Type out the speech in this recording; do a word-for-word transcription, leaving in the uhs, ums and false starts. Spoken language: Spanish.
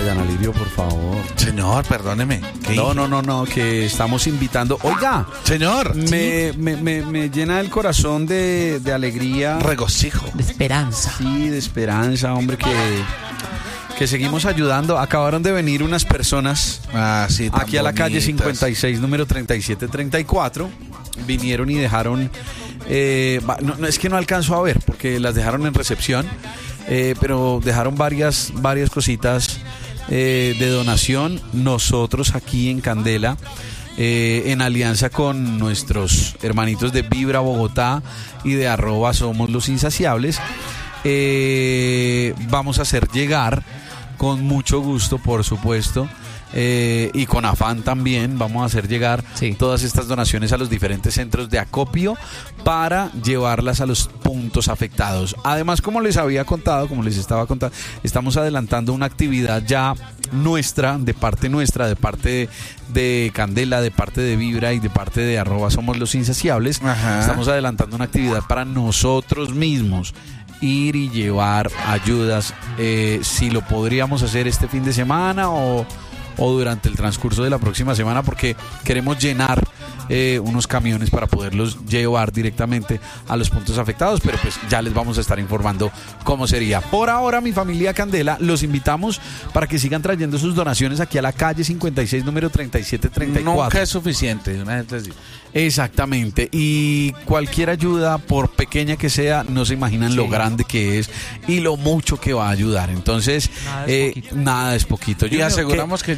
Diana Lirio, por favor. Señor, perdóneme. No, no, no, no, que estamos invitando. Oiga, señor, me, ¿sí? me, me, me llena el corazón de, de alegría. Regocijo. De esperanza. Sí, de esperanza, hombre, que, que seguimos ayudando. Acabaron de venir unas personas ah, sí, aquí a la bonitas. calle cincuenta y seis, número treinta y siete treinta y cuatro. Vinieron y dejaron... Eh, no, no, es que no alcanzo a ver, porque las dejaron en recepción. Eh, pero dejaron varias, varias cositas eh, de donación. Nosotros aquí en Candela, eh, en alianza con nuestros hermanitos de Vibra Bogotá y de arroba Somos los Insaciables, eh, vamos a hacer llegar con mucho gusto, por supuesto, Eh, y con afán también vamos a hacer llegar sí. todas estas donaciones a los diferentes centros de acopio para llevarlas a los puntos afectados. Además, como les había contado, como les estaba contando, estamos adelantando una actividad ya nuestra, de parte nuestra, de parte de, de Candela, de parte de Vibra y de parte de arroba Somos los Insaciables. Ajá. Estamos adelantando una actividad para nosotros mismos, ir y llevar ayudas, eh, si lo podríamos hacer este fin de semana o o durante el transcurso de la próxima semana, porque queremos llenar eh, unos camiones para poderlos llevar directamente a los puntos afectados, pero pues ya les vamos a estar informando cómo sería. Por ahora, mi familia Candela, los invitamos para que sigan trayendo sus donaciones aquí a la calle cincuenta y seis, número treinta y siete treinta y cuatro. Nunca es suficiente, una vez les digo. Exactamente, y cualquier ayuda, por pequeña que sea, no se imaginan sí. lo grande que es y lo mucho que va a ayudar. Entonces, nada es eh, poquito. Nada es poquito. Yo y aseguramos que, que